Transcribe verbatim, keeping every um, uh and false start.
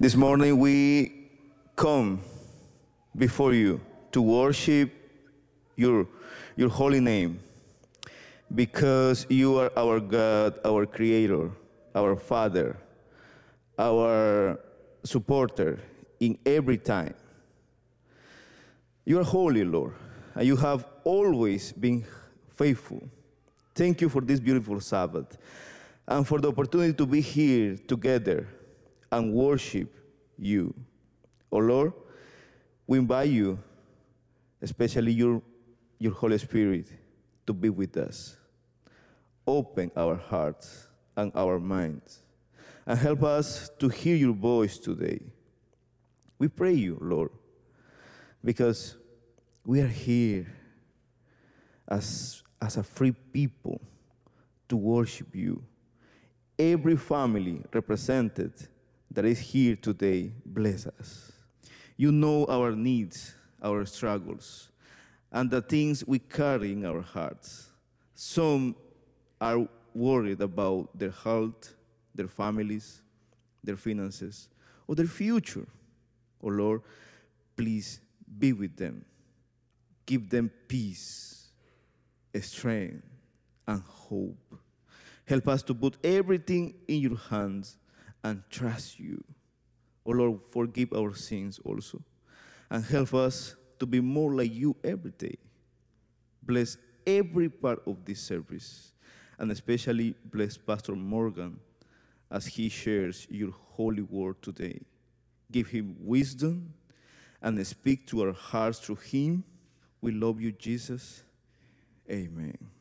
This morning we come before you to worship your, your holy name because you are our God, our Creator, our Father, our supporter in every time. You are holy, Lord, and you have always been faithful. Thank you for this beautiful Sabbath and for the opportunity to be here together and worship you. Oh Lord, we invite you, especially your, your Holy Spirit, to be with us. Open our hearts and our minds and help us to hear your voice today. We pray you, Lord, because we are here as, as a free people to worship you. Every family represented that is here today, bless us. You know our needs, our struggles, and the things we carry in our hearts. Some are worried about their health, their families, their finances, or their future. Oh Lord, please be with them. Give them peace, strength, and hope. Help us to put everything in your hands and trust you. Oh Lord, forgive our sins also. And help us to be more like you every day. Bless every part of this service. And especially bless Pastor Morgan as he shares your holy word today. Give him wisdom and speak to our hearts through him. We love you, Jesus. Amen.